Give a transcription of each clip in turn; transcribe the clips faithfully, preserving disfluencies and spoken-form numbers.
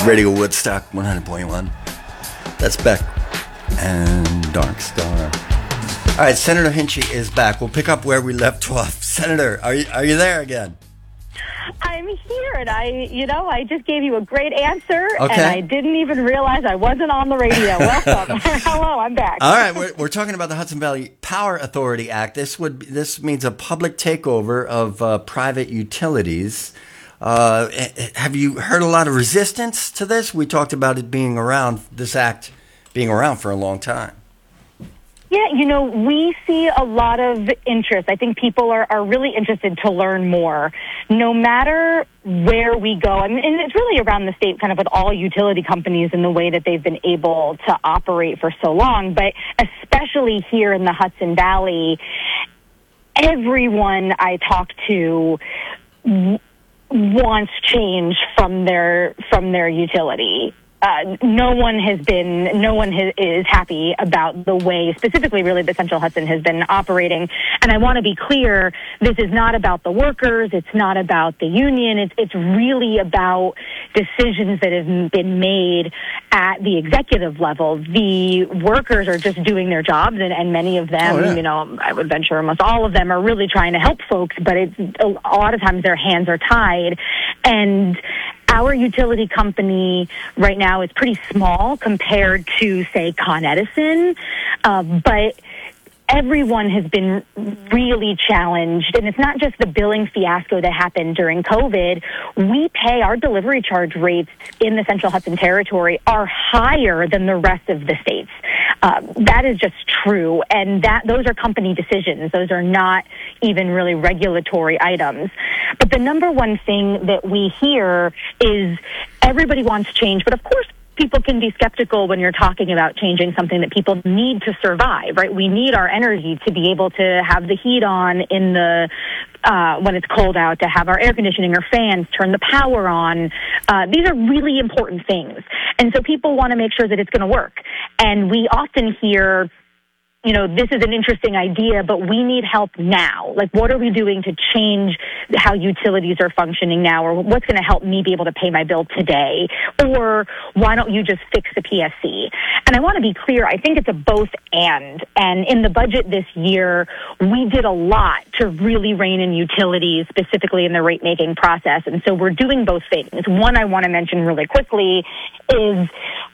Radio Woodstock one hundred point one. That's Beck and Darkstar. All right, Senator Hinchey is back. We'll pick up where we left off. Senator, are you are you there again? I'm here, and I, you know, I just gave you a great answer, okay. and I didn't even realize I wasn't on the radio. Welcome. Hello, I'm back. All right, we're, we're talking about the Hudson Valley Power Authority Act. This would this means a public takeover of uh, private utilities. Uh, have you heard a lot of resistance to this? We talked about it being around, this act being around for a long time. Yeah, you know, we see a lot of interest. I think people are, are really interested to learn more. No matter where we go, I mean, and it's really around the state kind of with all utility companies and the way that they've been able to operate for so long, but especially here in the Hudson Valley, everyone I talk to w- wants change from their from their utility. Uh, no one has been, no one has, is happy about the way, specifically really that Central Hudson has been operating. And I want to be clear, this is not about the workers, it's not about the union, it's, it's really about decisions that have been made at the executive level. The workers are just doing their jobs, and, and many of them, oh, yeah. you know, I would venture almost all of them are really trying to help folks, but it's a, a lot of times their hands are tied. And our utility company right now is pretty small compared to, say, Con Edison, uh, but everyone has been really challenged, and it's not just the billing fiasco that happened during COVID. We pay, our delivery charge rates in the Central Hudson Territory are higher than the rest of the states. Uh, that is just true, and that those are company decisions. Those are not even really regulatory items. But the number one thing that we hear is everybody wants change, but of course, people can be skeptical when you're talking about changing something that people need to survive, right? We need our energy to be able to have the heat on in the uh, when it's cold out, to have our air conditioning or fans, turn the power on. Uh, these are really important things. And so people want to make sure that it's going to work. And we often hear, you know, this is an interesting idea, but we need help now. Like, what are we doing to change how utilities are functioning now? Or what's going to help me be able to pay my bill today? Or why don't you just fix the P S C? And I want to be clear, I think it's a both and. And in the budget this year, we did a lot to really rein in utilities, specifically in the rate-making process. And so we're doing both things. One I want to mention really quickly is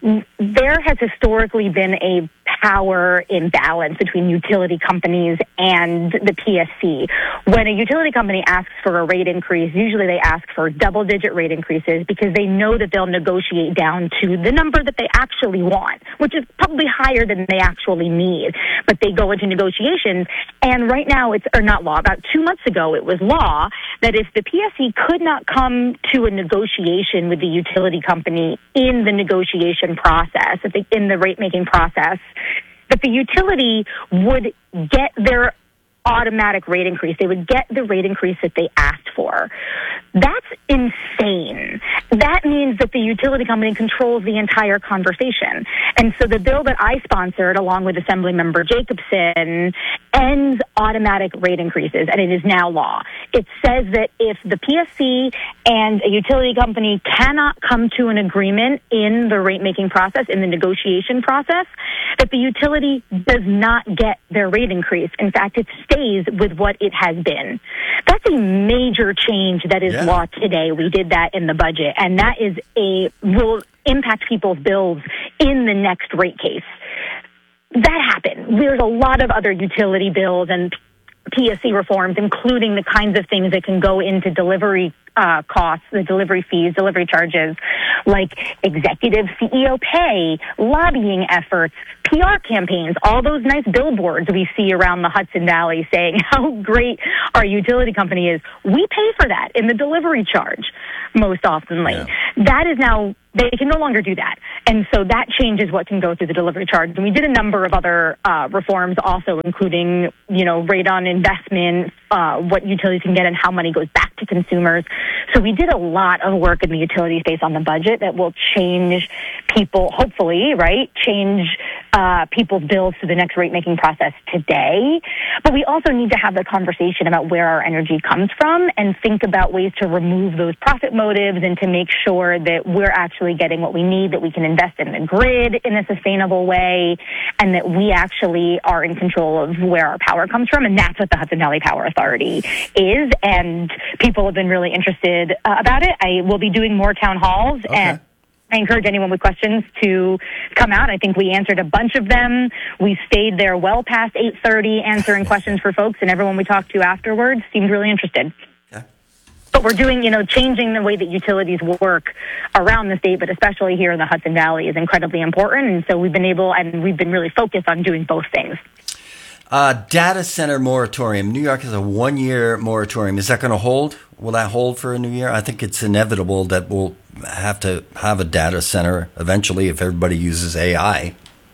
there has historically been a power imbalance between utility companies and the P S C. When a utility company asks for a rate increase, usually they ask for double-digit rate increases because they know that they'll negotiate down to the number that they actually want, which is probably higher than they actually need. But they go into negotiations, and right now it's, or not law, about two months ago it was law that if the P S C could not come to a negotiation with the utility company in the negotiation process, in the rate-making process, that the utility would get their automatic rate increase. They would get the rate increase that they asked for. That's insane. That means that the utility company controls the entire conversation. And so the bill that I sponsored, along with Assemblymember Jacobson, ends automatic rate increases, and it is now law. It says that if the P S C and a utility company cannot come to an agreement in the rate-making process, in the negotiation process, that the utility does not get their rate increase. In fact, it stays with what it has been. That's a major change that is yeah. law today. We did that in the budget, and that is a will impact people's bills in the next rate case. That happened. There's a lot of other utility bills and P S C reforms, including the kinds of things that can go into delivery uh, costs, the delivery fees, delivery charges, like executive C E O pay, lobbying efforts, P R campaigns, all those nice billboards we see around the Hudson Valley saying how great our utility company is. We pay for that in the delivery charge most oftenly. Yeah. That is now, they can no longer do that. And so that changes what can go through the delivery charge. And we did a number of other uh, reforms also, including, you know, rate on investment, uh, what utilities can get and how money goes back to consumers. So we did a lot of work in the utility space on the budget that will change people, hopefully, right, change uh, people's bills through the next rate-making process today. But we also need to have the conversation about where our energy comes from and think about ways to remove those profit motives and to make sure sure that we're actually getting what we need, that we can invest in the grid in a sustainable way, and that we actually are in control of where our power comes from. And that's what the Hudson Valley Power Authority is. And people have been really interested uh, about it. I will be doing more town halls, okay. and I encourage anyone with questions to come out. I think we answered a bunch of them. We stayed there well past eight thirty answering questions for folks, and everyone we talked to afterwards seemed really interested. Okay. But we're doing, you know, changing the way that utilities work around the state, but especially here in the Hudson Valley, is incredibly important. And so we've been able, and we've been really focused on doing both things. Uh, data center moratorium. New York has a one-year moratorium. Is that going to hold? Will that hold for a new year? I think it's inevitable that we'll have to have a data center eventually if everybody uses A I.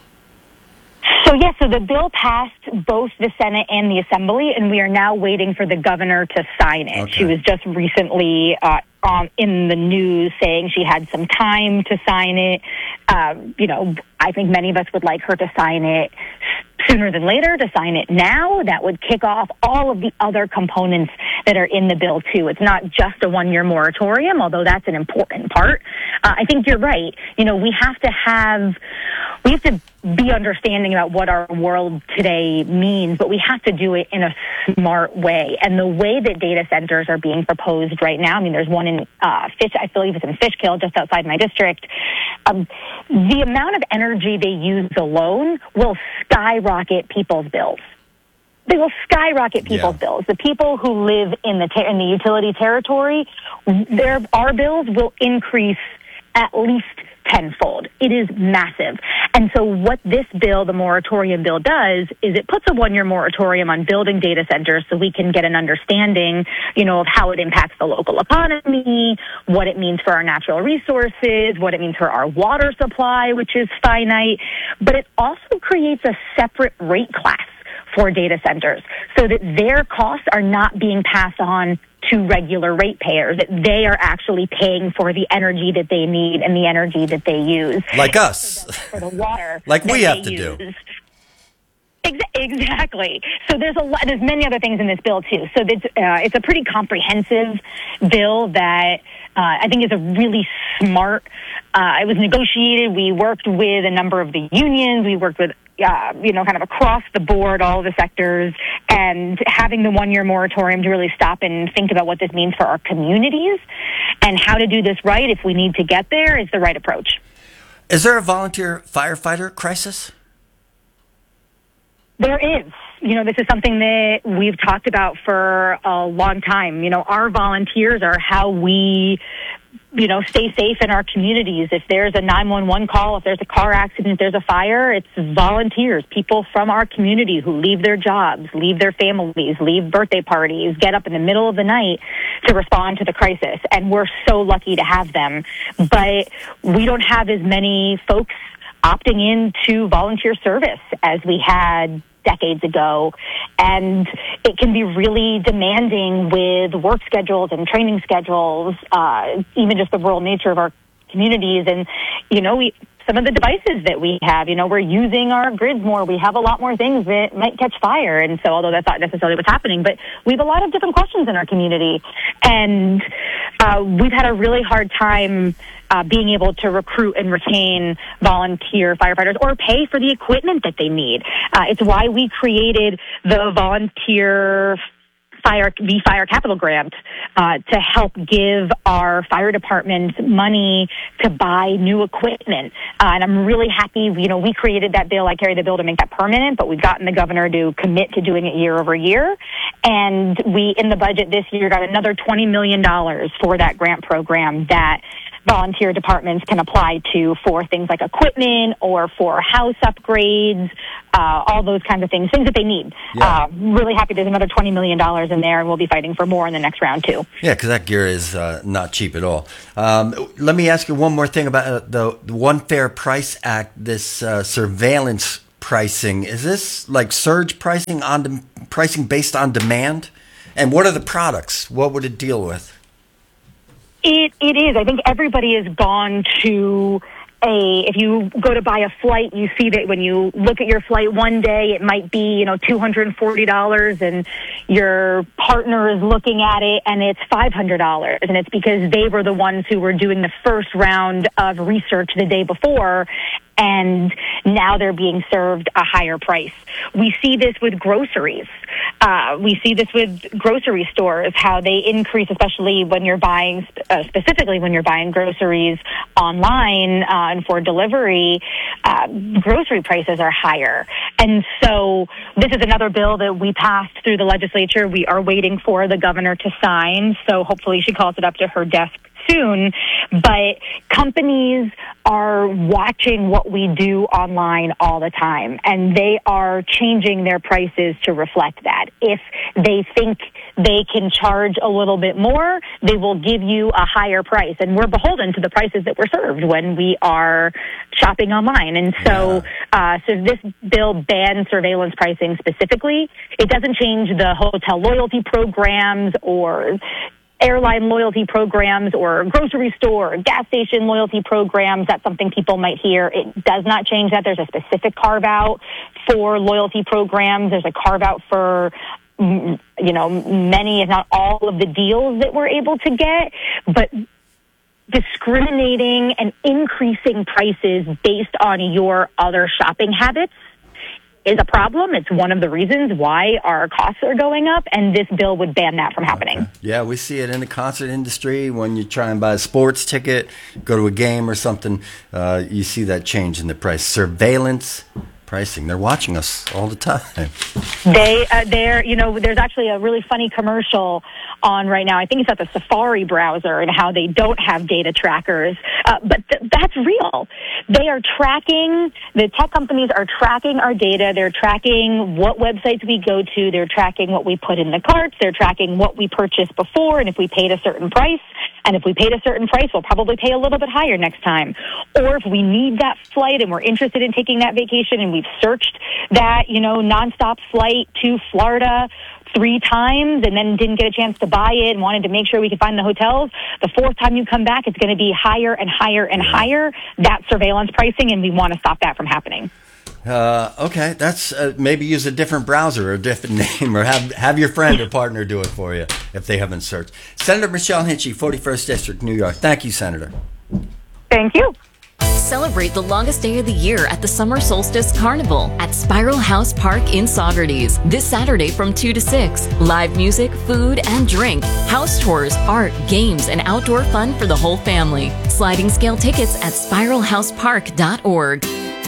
So, yes, so the bill passed both the Senate and the Assembly, and we are now waiting for the governor to sign it. Okay. She was just recently uh, um, in the news saying she had some time to sign it. Um, you know, I think many of us would like her to sign it sooner than later, to sign it now. That would kick off all of the other components that are in the bill, too. It's not just a one-year moratorium, although that's an important part. Uh, I think you're right. You know, we have to have, we have to be understanding about what our world today means, but we have to do it in a smart way. And the way that data centers are being proposed right now, I mean, there's one in uh, Fish, I believe it's in Fishkill, just outside my district. Um, the amount of energy they use alone will skyrocket people's bills. They will skyrocket people's Yeah. bills. The people who live in the ter- in the utility territory, their our bills will increase at least tenfold. It is massive. And so what this bill, the moratorium bill, does is it puts a one-year moratorium on building data centers so we can get an understanding, you know, of how it impacts the local economy, what it means for our natural resources, what it means for our water supply, which is finite. But it also creates a separate rate class for data centers so that their costs are not being passed on to regular ratepayers, that they are actually paying for the energy that they need and the energy that they use. Like us. For the water. Like we that have they to use. do. Ex- Exactly. So there's a lot, there's many other things in this bill too. So it's, uh, it's a pretty comprehensive bill that uh, I think is a really smart. Uh, it was negotiated. We worked with a number of the unions. We worked with, uh, you know, kind of across the board, all the sectors, and having the one-year moratorium to really stop and think about what this means for our communities and how to do this right if we need to get there is the right approach. Is there a volunteer firefighter crisis? There is. You know, this is something that we've talked about for a long time. You know, our volunteers are how we, you know, stay safe in our communities. If there's a nine one one call, if there's a car accident, if there's a fire, it's volunteers, people from our community who leave their jobs, leave their families, leave birthday parties, get up in the middle of the night to respond to the crisis. And we're so lucky to have them. But we don't have as many folks opting into volunteer service as we had decades ago, and it can be really demanding with work schedules and training schedules, uh, even just the rural nature of our communities. And, you know, we, some of the devices that we have, you know, we're using our grids more. We have a lot more things that might catch fire. And so, although that's not necessarily what's happening, but we have a lot of different questions in our community. And uh, we've had a really hard time Uh, being able to recruit and retain volunteer firefighters or pay for the equipment that they need. Uh, it's why we created the volunteer fire, the fire capital grant, uh, to help give our fire departments money to buy new equipment. Uh, and I'm really happy, you know, we created that bill. I carried the bill to make that permanent, but we've gotten the governor to commit to doing it year over year. And we, in the budget this year, got another twenty million dollars for that grant program that volunteer departments can apply to for things like equipment or for house upgrades, uh, all those kinds of things, things that they need. Yeah. Uh, really happy there's another twenty million dollars in there, and we'll be fighting for more in the next round, too. Yeah, because that gear is uh, not cheap at all. Um, let me ask you one more thing about uh, the, the One Fair Price Act, this uh, surveillance pricing. Is this like surge pricing, on de- pricing based on demand? And what are the products? What would it deal with? It It is. I think everybody has gone to a, if you go to buy a flight, you see that when you look at your flight one day, it might be, you know, two hundred forty dollars, and your partner is looking at it and it's five hundred dollars. And it's because they were the ones who were doing the first round of research the day before, and now they're being served a higher price. We see this with groceries. Uh, we see this with grocery stores, how they increase, especially when you're buying, uh, specifically when you're buying groceries online uh, and for delivery, uh, grocery prices are higher. And so this is another bill that we passed through the legislature. We are waiting for the governor to sign, so hopefully she calls it up to her desk soon. But companies are watching what we do online all the time, and they are changing their prices to reflect that. If they think they can charge a little bit more, they will give you a higher price, and we're beholden to the prices that we're served when we are shopping online. And so, uh, so this bill bans surveillance pricing specifically. It doesn't change the hotel loyalty programs or airline loyalty programs or grocery store or gas station loyalty programs. That's something people might hear. It does not change that. There's a specific carve-out for loyalty programs. There's a carve-out for, you know, many, if not all of the deals that we're able to get. But discriminating and increasing prices based on your other shopping habits is a problem. It's one of the reasons why our costs are going up, and this bill would ban that from happening. Okay. Yeah, we see it in the concert industry. When you try and buy a sports ticket, go to a game or something, uh, you see that change in the price. Surveillance pricing. They're watching us all the time. They, uh, they're, you know, there's actually a really funny commercial on right now. I think it's at the Safari browser and how they don't have data trackers. Uh, but th- that's real. They are tracking, the tech companies are tracking our data. They're tracking what websites we go to. They're tracking what we put in the carts. They're tracking what we purchased before and if we paid a certain price. And if we paid a certain price, we'll probably pay a little bit higher next time. Or if we need that flight and we're interested in taking that vacation and we've searched that, you know, nonstop flight to Florida three times and then didn't get a chance to buy it and wanted to make sure we could find the hotels, the fourth time you come back, it's going to be higher and higher and higher. That's surveillance pricing, and we want to stop that from happening. Uh, okay, that's uh, maybe use a different browser or a different name, or have have your friend or partner do it for you if they haven't searched. Senator Michelle Hinchey, forty-first District, New York. Thank you, Senator. Thank you. Celebrate the longest day of the year at the Summer Solstice Carnival at Spiral House Park in Saugerties. This Saturday from two to six. Live music, food, and drink. House tours, art, games, and outdoor fun for the whole family. Sliding scale tickets at spiral house park dot org.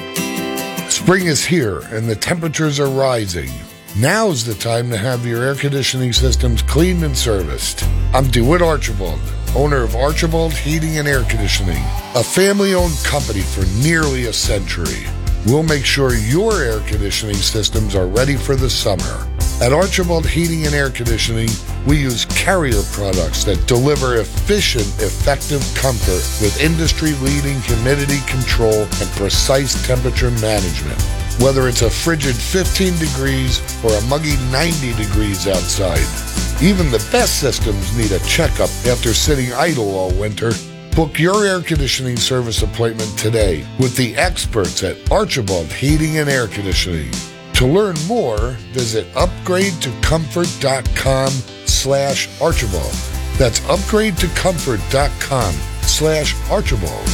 Spring is here and the temperatures are rising. Now's the time to have your air conditioning systems cleaned and serviced. I'm DeWitt Archibald, owner of Archibald Heating and Air Conditioning, a family-owned company for nearly a century. We'll make sure your air conditioning systems are ready for the summer. At Archibald Heating and Air Conditioning, we use Carrier products that deliver efficient, effective comfort with industry-leading humidity control and precise temperature management. Whether it's a frigid fifteen degrees or a muggy ninety degrees outside, even the best systems need a checkup after sitting idle all winter. Book your air conditioning service appointment today with the experts at Archibald Heating and Air Conditioning. To learn more, visit upgrade to comfort dot com slash Archibald. That's upgrade to comfort dot com slash Archibald.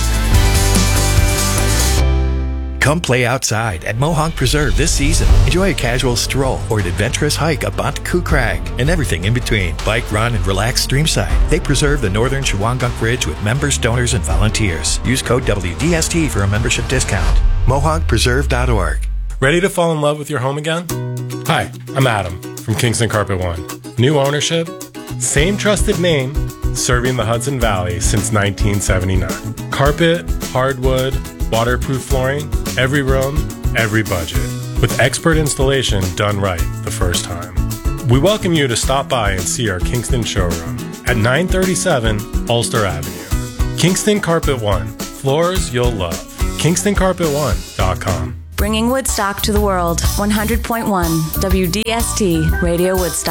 Come play outside at Mohonk Preserve this season. Enjoy a casual stroll or an adventurous hike up Bonteku Crag and everything in between. Bike, run, and relax streamside. They preserve the Northern Shawangunk Bridge with members, donors, and volunteers. Use code W D S T for a membership discount. mohonk preserve dot org. Ready to fall in love with your home again? Hi, I'm Adam from Kingston Carpet One. New ownership, same trusted name, serving the Hudson Valley since nineteen seventy-nine. Carpet, hardwood, waterproof flooring, every room, every budget. With expert installation done right the first time. We welcome you to stop by and see our Kingston showroom at nine thirty-seven Ulster Avenue. Kingston Carpet One. Floors you'll love. kingston carpet one dot com. Bringing Woodstock to the world. one hundred point one W D S T Radio Woodstock.